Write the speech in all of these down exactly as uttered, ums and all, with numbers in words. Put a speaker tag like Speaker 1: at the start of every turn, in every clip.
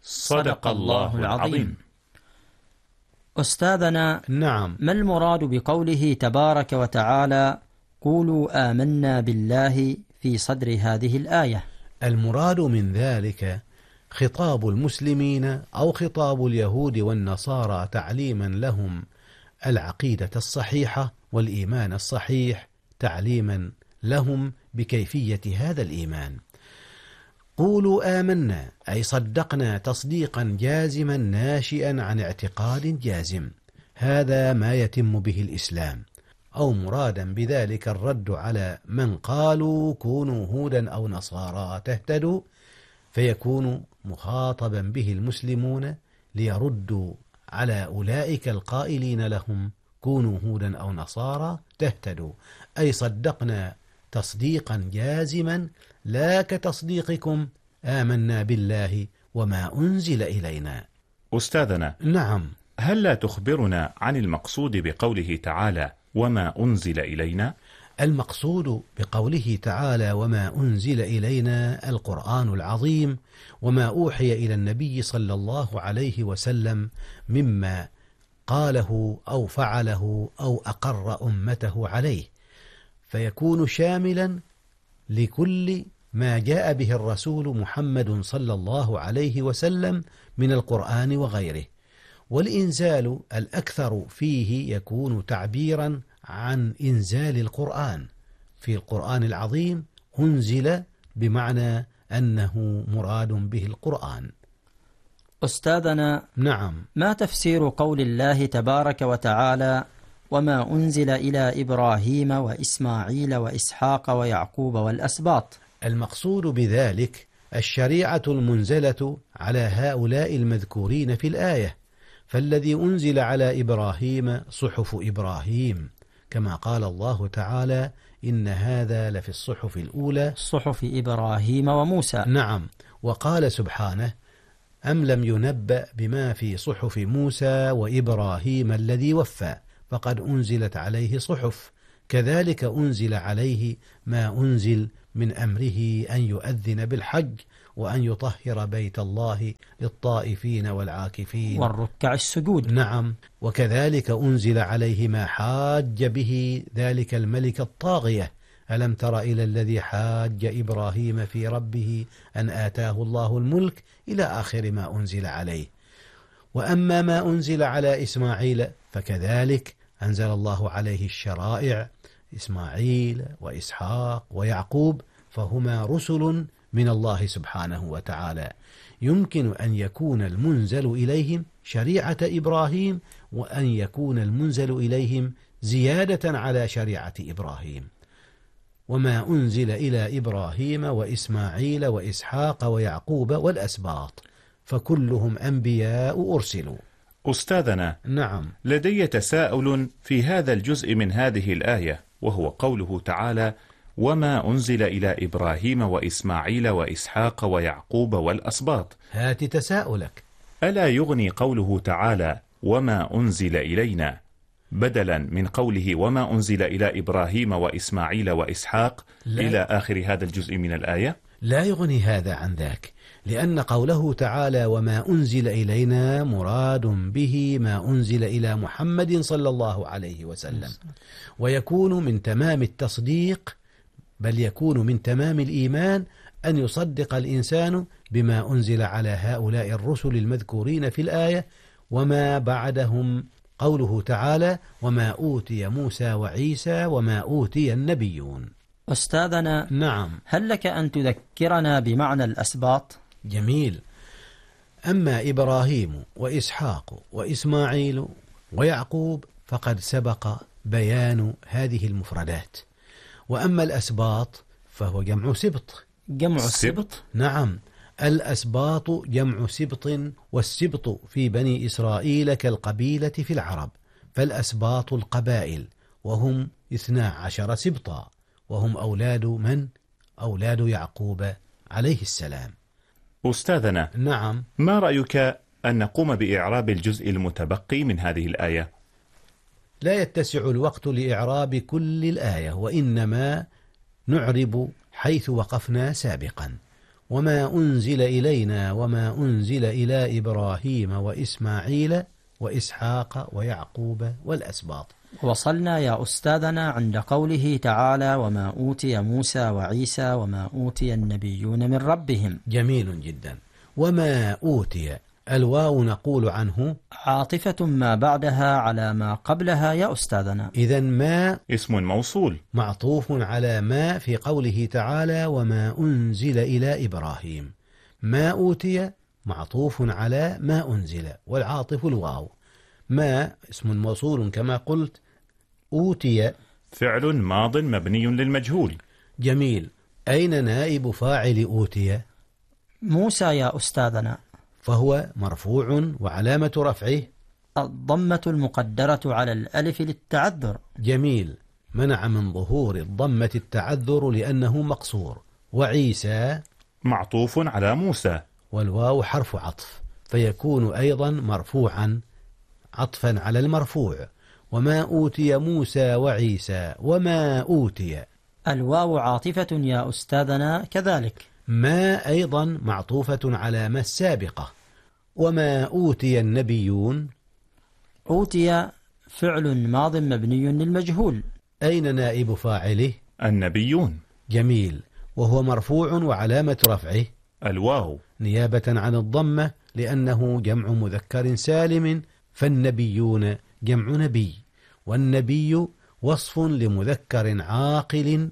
Speaker 1: صدق الله العظيم.
Speaker 2: أستاذنا،
Speaker 3: نعم،
Speaker 2: ما المراد بقوله تبارك وتعالى قولوا آمنا بالله في صدر هذه الآية؟
Speaker 3: المراد من ذلك خطاب المسلمين أو خطاب اليهود والنصارى تعليما لهم العقيدة الصحيحة والإيمان الصحيح، تعليما لهم بكيفية هذا الإيمان. قولوا آمنا أي صدقنا تصديقا جازما ناشئا عن اعتقاد جازم، هذا ما يتم به الإسلام. أو مرادا بذلك الرد على من قالوا كونوا هودا أو نصارى تهتدوا، فيكون مخاطبا به المسلمون ليردوا على أولئك القائلين لهم كونوا هودا أو نصارى تهتدوا، أي صدقنا تصديقا جازما لا كتصديقكم آمنا بالله وما أنزل إلينا.
Speaker 1: أستاذنا،
Speaker 3: نعم،
Speaker 1: هل لا تخبرنا عن المقصود بقوله تعالى وما أنزل إلينا؟
Speaker 3: المقصود بقوله تعالى وما أنزل إلينا القرآن العظيم، وما أوحي إلى النبي صلى الله عليه وسلم مما قاله أو فعله أو أقر أمته عليه، فيكون شاملا لكل ما جاء به الرسول محمد صلى الله عليه وسلم من القرآن وغيره. والإنزال الأكثر فيه يكون تعبيرا عن إنزال القرآن. في القرآن العظيم أنزل بمعنى أنه مراد به القرآن.
Speaker 2: أستاذنا،
Speaker 3: نعم،
Speaker 2: ما تفسير قول الله تبارك وتعالى وما أنزل إلى إبراهيم وإسماعيل وإسحاق ويعقوب والأسباط؟
Speaker 3: المقصود بذلك الشريعة المنزلة على هؤلاء المذكورين في الآية، فالذي أنزل على إبراهيم صحف إبراهيم، كما قال الله تعالى إن هذا لفي الصحف الأولى
Speaker 2: صحف إبراهيم وموسى.
Speaker 3: نعم، وقال سبحانه أم لم ينبأ بما في صحف موسى وإبراهيم الذي وفى فقد أنزلت عليه صحف، كذلك أنزل عليه ما أنزل من أمره أن يؤذن بالحج وأن يطهر بيت الله للطائفين والعاكفين
Speaker 2: والركع السجود.
Speaker 3: نعم، وكذلك أنزل عليه ما حاج به ذلك الملك الطاغية ألم تر إلى الذي حاج إبراهيم في ربه أن آتاه الله الملك إلى آخر ما أنزل عليه. وأما ما أنزل على إسماعيل فكذلك أنزل الله عليه الشرائع، إسماعيل وإسحاق ويعقوب فهما رسل من الله سبحانه وتعالى، يمكن أن يكون المنزل إليهم شريعة إبراهيم، وأن يكون المنزل إليهم زيادة على شريعة إبراهيم. وما أنزل إلى إبراهيم وإسماعيل وإسحاق ويعقوب والأسباط فكلهم أنبياء أرسلوا.
Speaker 1: أستاذنا،
Speaker 3: نعم،
Speaker 1: لدي تساؤل في هذا الجزء من هذه الآية، وهو قوله تعالى وما أنزل إلى إبراهيم وإسماعيل وإسحاق ويعقوب والأسباط.
Speaker 3: هات تساؤلك.
Speaker 1: ألا يغني قوله تعالى وما أنزل إلينا بدلا من قوله وما أنزل إلى إبراهيم وإسماعيل وإسحاق إلى آخر هذا الجزء من الآية؟
Speaker 3: لا يغني هذا عن ذاك، لأن قوله تعالى وما أنزل إلينا مراد به ما أنزل إلى محمد صلى الله عليه وسلم، ويكون من تمام التصديق بل يكون من تمام الإيمان أن يصدق الإنسان بما أنزل على هؤلاء الرسل المذكورين في الآية وما بعدهم. قوله تعالى وما أوتي موسى وعيسى وما أوتي النبيون.
Speaker 2: أستاذنا،
Speaker 3: نعم،
Speaker 2: هل لك أن تذكرنا بمعنى الأسباط؟
Speaker 3: جميل. أما إبراهيم وإسحاق وإسماعيل ويعقوب فقد سبق بيان هذه المفردات، وأما الأسباط فهو جمع سبط.
Speaker 2: جمع
Speaker 1: السبط؟
Speaker 3: نعم، الأسباط جمع سبط، والسبط في بني إسرائيل كالقبيلة في العرب، فالأسباط القبائل، وهم اثنا عشر سبطا، وهم أولاد من؟ أولاد يعقوب عليه السلام.
Speaker 1: أستاذنا،
Speaker 3: نعم،
Speaker 1: ما رأيك أن نقوم بإعراب الجزء المتبقي من هذه الآية؟
Speaker 3: لا يتسع الوقت لإعراب كل الآية، وإنما نعرب حيث وقفنا سابقا. وما أنزل إلينا وما أنزل إلى إبراهيم وإسماعيل وإسحاق ويعقوب والأسباط.
Speaker 2: وصلنا يا أستاذنا عند قوله تعالى وما أوتي موسى وعيسى وما أوتي النبيون من ربهم.
Speaker 3: جميل جدا. وما أوتي الواو نقول عنه
Speaker 2: عاطفة ما بعدها على ما قبلها يا أستاذنا.
Speaker 3: إذن ما
Speaker 1: اسم موصول
Speaker 3: معطوف على ما في قوله تعالى وما أنزل إلى إبراهيم. ما أوتي معطوف على ما أنزل والعاطف الواو. ما اسم موصول كما قلت. أوتي
Speaker 1: فعل ماض مبني للمجهول.
Speaker 3: جميل. أين نائب فاعل أوتي؟
Speaker 2: موسى يا أستاذنا،
Speaker 3: فهو مرفوع وعلامة رفعه
Speaker 2: الضمة المقدرة على الألف للتعذر.
Speaker 3: جميل. منع من ظهور الضمة التعذر لأنه مقصور. وعيسى
Speaker 1: معطوف على موسى
Speaker 3: والواو حرف عطف فيكون أيضا مرفوعا عطفا على المرفوع. وما أوتي موسى وعيسى وما أوتي
Speaker 2: الواو عاطفة يا أستاذنا كذلك.
Speaker 3: ما أيضا معطوفة على ما السابقة. وما أوتي النبيون
Speaker 2: أوتي فعل ماض مبني للمجهول.
Speaker 3: أين نائب فاعله؟
Speaker 1: النبيون.
Speaker 3: جميل. وهو مرفوع وعلامة رفعه
Speaker 1: الواو
Speaker 3: نيابة عن الضمة لأنه جمع مذكر سالم، فالنبيون جمع نبي، والنبي وصف لمذكر عاقل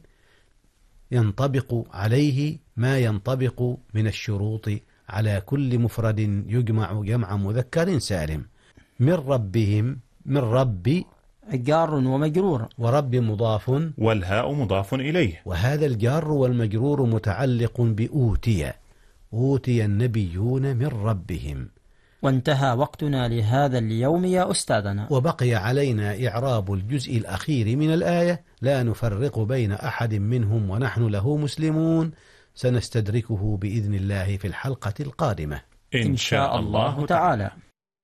Speaker 3: ينطبق عليه ما ينطبق من الشروط على كل مفرد يجمع جمع مذكر سالم. من ربهم، من رب
Speaker 2: جار ومجرور،
Speaker 3: ورب مضاف
Speaker 1: والهاء مضاف إليه،
Speaker 3: وهذا الجار والمجرور متعلق بأوتي. أوتي النبيون من ربهم.
Speaker 2: وانتهى وقتنا لهذا اليوم يا أستاذنا،
Speaker 3: وبقي علينا إعراب الجزء الأخير من الآية لا نفرق بين أحد منهم ونحن له مسلمون. سنستدركه بإذن الله في الحلقة القادمة
Speaker 1: إن شاء الله تعالى.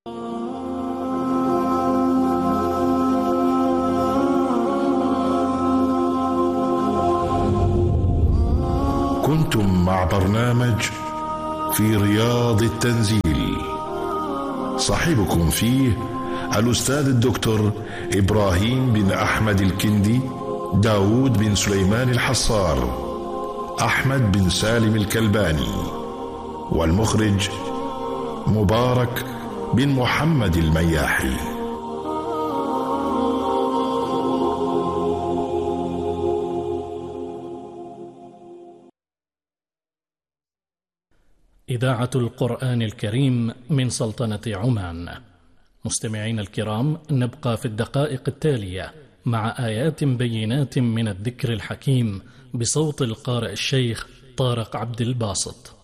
Speaker 4: كنتم مع برنامج في رياض التنزيل، صاحبكم فيه الأستاذ الدكتور إبراهيم بن أحمد الكندي، داود بن سليمان الحصار، أحمد بن سالم الكلباني، والمخرج مبارك بن محمد المياحي.
Speaker 5: إذاعة القرآن الكريم من سلطنة عمان. مستمعين الكرام، نبقى في الدقائق التالية مع آيات بينات من الذكر الحكيم بصوت القارئ الشيخ طارق عبد الباسط.